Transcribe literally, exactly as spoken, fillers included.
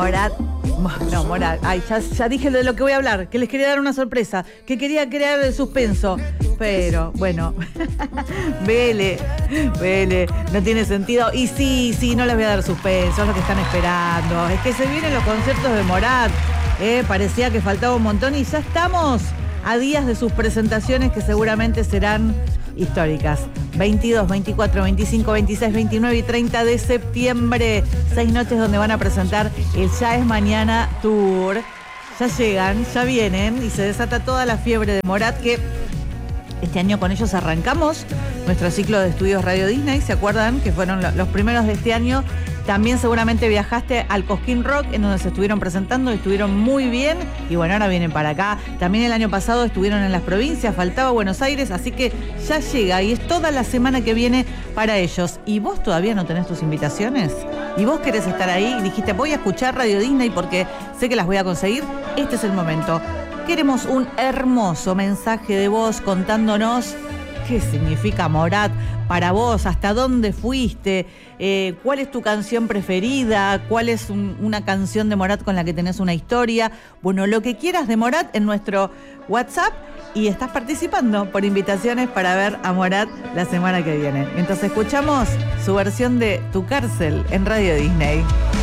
Morat, no, Morat, ay, ya, ya dije de lo que voy a hablar, que les quería dar una sorpresa, que quería crear el suspenso, pero bueno, vele, vele, no tiene sentido, y sí, sí, no les voy a dar suspenso, es lo que están esperando, es que se vienen los conciertos de Morat, eh, parecía que faltaba un montón y ya estamos a días de sus presentaciones que seguramente serán históricas. veintidós, veinticuatro, veinticinco, veintiséis, veintinueve y treinta de septiembre. Seis noches donde van a presentar el Ya es Mañana Tour. Ya llegan, ya vienen y se desata toda la fiebre de Morat, que este año con ellos arrancamos nuestro ciclo de estudios Radio Disney. ¿Se acuerdan que fueron los primeros de este año? También seguramente viajaste al Cosquín Rock, en donde se estuvieron presentando, estuvieron muy bien. Y bueno, ahora vienen para acá. También el año pasado estuvieron en las provincias, faltaba Buenos Aires, así que ya llega y es toda la semana que viene para ellos. ¿Y vos todavía no tenés tus invitaciones? ¿Y vos querés estar ahí y dijiste, voy a escuchar Radio Disney porque sé que las voy a conseguir? Este es el momento. Queremos un hermoso mensaje de voz contándonos qué significa Morat para vos, hasta dónde fuiste, eh, cuál es tu canción preferida, cuál es un, una canción de Morat con la que tenés una historia. Bueno, lo que quieras de Morat en nuestro WhatsApp, y estás participando por invitaciones para ver a Morat la semana que viene. Mientras escuchamos su versión de Tu Cárcel en Radio Disney.